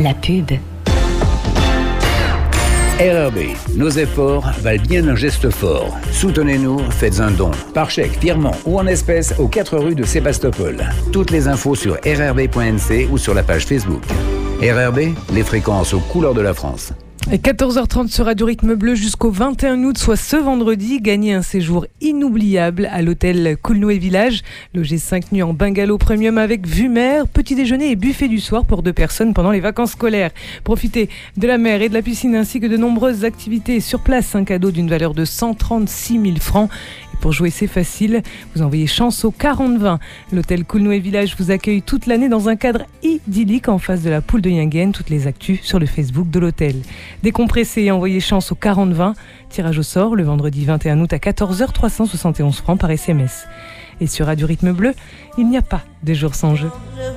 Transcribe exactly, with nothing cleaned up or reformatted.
la pub. R R B, nos efforts valent bien un geste fort. Soutenez-nous, faites un don. Par chèque, virement ou en espèces aux quatre rues de Sébastopol. Toutes les infos sur r r b point n c ou sur la page Facebook. R R B, les fréquences aux couleurs de la France. Et quatorze heures trente sur Radio Rythme Bleu jusqu'au vingt et un août, soit ce vendredi, gagnez un séjour inoubliable à l'hôtel Coulnoë Village. Logez cinq nuits en bungalow premium avec vue mer, petit déjeuner et buffet du soir pour deux personnes pendant les vacances scolaires. Profitez de la mer et de la piscine ainsi que de nombreuses activités sur place. Un cadeau d'une valeur de cent trente-six mille francs. Pour jouer, c'est facile. Vous envoyez chance au quarante vingt. L'hôtel Coulnoë Village vous accueille toute l'année dans un cadre idyllique en face de la poule de Yingen. Toutes les actus sur le Facebook de l'hôtel. Décompressez et envoyez chance au quarante vingt. Tirage au sort le vendredi vingt et un août à quatorze heures, trois cent soixante et onze francs par S M S. Et sur Radio Rythme Bleu, il n'y a pas de jour sans jeu.